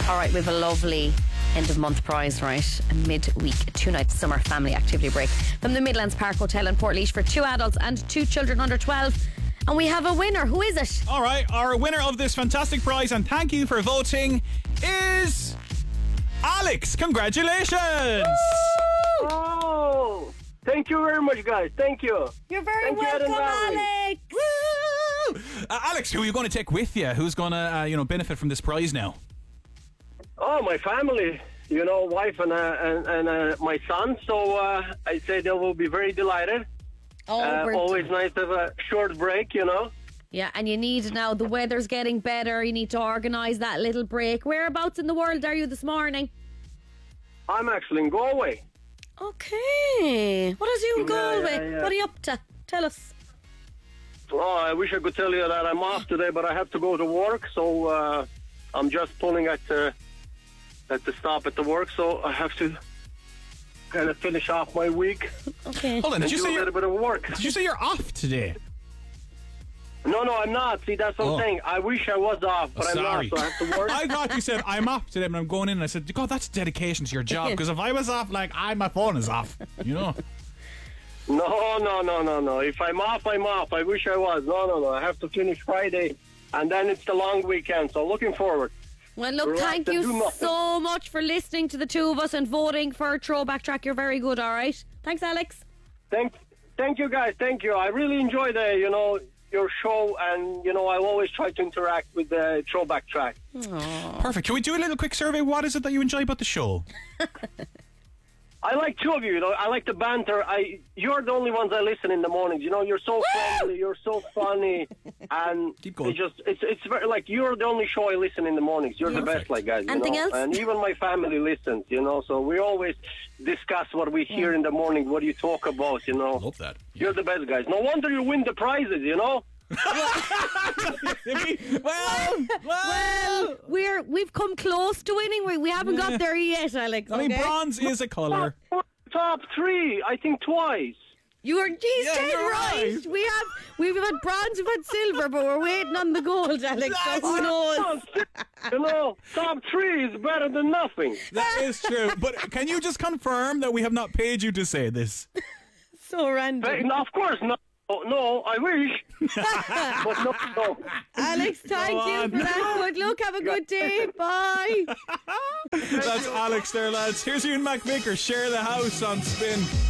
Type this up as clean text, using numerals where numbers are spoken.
All right, we have a lovely end of month prize, right? A midweek 2-night summer family activity break from the Midlands Park Hotel in Portlaoise for 2 adults and 2 children under 12. And we have a winner. Who is it? All right, our winner of this fantastic prize, and thank you for voting, is Alex. Congratulations! Oh, thank you very much, guys. Thank you. You're very Thank you, welcome, Adam Valley. Alex. Woo! Alex, who are you going to take with you? Who's going to, benefit from this prize now? Oh, my family. Wife and my son. So I say they will be very delighted. Always nice to have a short break, Yeah, and you need now, the weather's getting better. You need to organise that little break. Whereabouts in the world are you this morning? I'm actually in Galway. Okay. What is you in Galway? yeah. What are you up to? Tell us. Oh, I wish I could tell you that I'm off today, but I have to go to work. So I'm just pulling at the stop at the work. So I have to kind of finish off my week. Okay. Hold on, And do a little bit of work. did you say you're off today? No, I'm not. See, that's what I'm saying. I wish I was off, but I'm not, Sorry. so I have to work. I thought you said, I'm off today, but I'm going in, and I said, God, that's dedication to your job, because if I was off, my phone is off, No. If I'm off, I'm off. I wish I was. No. I have to finish Friday, and then it's the long weekend, so looking forward. Well, look, Relax thank and do you nothing. so much for listening to the two of us and voting for Throwback Track. You're very good, all right? Thanks, Alex. Thank you, guys. Thank you. I really enjoy your show, and I always try to interact with the Throwback Track. Perfect. Can we do a little quick survey? What is it that you enjoy about the show? I like two of you. I like the banter. You're the only ones I listen in the mornings. You're so friendly. You're so funny, and Keep going. it's very you're the only show I listen in the mornings. You're the best, guys. Anything else? And even my family listens. So we always discuss what we hear in the morning. What do you talk about? Love that. You're the best, guys. No wonder you win the prizes. Well, we've come close to winning. We haven't got there yet, Alex. I mean, okay? bronze is a colour. Top 3, I think twice. He's dead you're right. right. We've had bronze, we've had silver, but we're waiting on the gold, Alex. So who knows? Top 3 is better than nothing. That is true. But can you just confirm that we have not paid you to say this? So random. No, of course not. No, I wish. But no. Alex, thank you for that. Good luck. Have a good day. Bye. That's Alex there, lads. Here's Ian McVicker. Share the house on Spin.